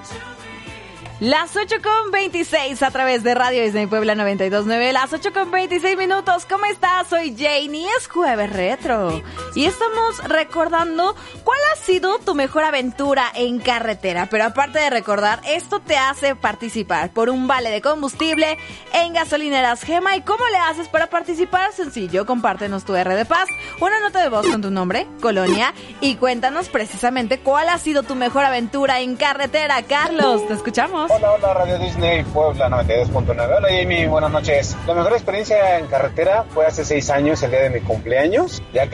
Las 8:26 a través de Radio Disney Puebla 92.9, las 8:26. ¿Cómo estás? Soy Janie, es Jueves Retro y estamos recordando cuál ha sido tu mejor aventura en carretera. Pero aparte de recordar, esto te hace participar por un vale de combustible en Gasolineras Gema. ¿Y cómo le haces para participar? Sencillo, compártenos tu R de Paz, una nota de voz con tu nombre, colonia y cuéntanos precisamente cuál ha sido tu mejor aventura en carretera. Carlos, te escuchamos. Hola, Radio Disney Puebla 92.9. Hola, Jamie, buenas noches. La mejor experiencia en carretera fue hace 6 años, el día de mi cumpleaños, ya que